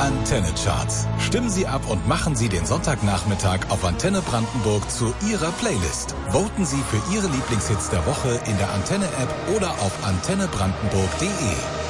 Antenne Charts. Stimmen Sie ab und machen Sie den Sonntagnachmittag auf Antenne Brandenburg zu Ihrer Playlist. Voten Sie für Ihre Lieblingshits der Woche in der Antenne-App oder auf antennebrandenburg.de.